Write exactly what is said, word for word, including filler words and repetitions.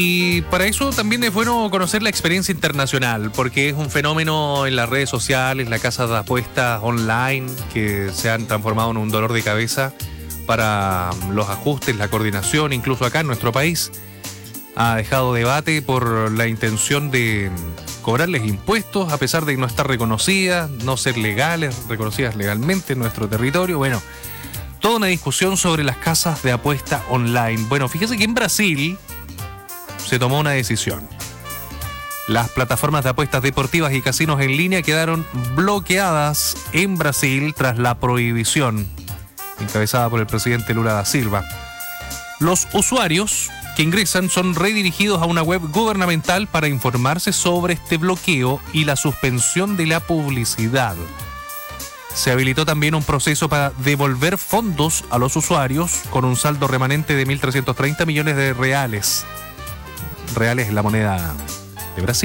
Y para eso también es bueno conocer la experiencia internacional, porque es un fenómeno en las redes sociales, las casas de apuestas online, que se han transformado en un dolor de cabeza para los ajustes, la coordinación, incluso acá en nuestro país. Ha dejado debate por la intención de cobrarles impuestos, a pesar de no estar reconocidas, no ser legales, reconocidas legalmente en nuestro territorio. Bueno, toda una discusión sobre las casas de apuesta online. Bueno, fíjese que en Brasil se tomó una decisión. Las plataformas de apuestas deportivas y casinos en línea quedaron bloqueadas en Brasil tras la prohibición encabezada por el presidente Lula da Silva. Los usuarios que ingresan son redirigidos a una web gubernamental para informarse sobre este bloqueo y la suspensión de la publicidad. Se habilitó también un proceso para devolver fondos a los usuarios con un saldo remanente de mil trescientos treinta millones de reales. Reales es la moneda de Brasil.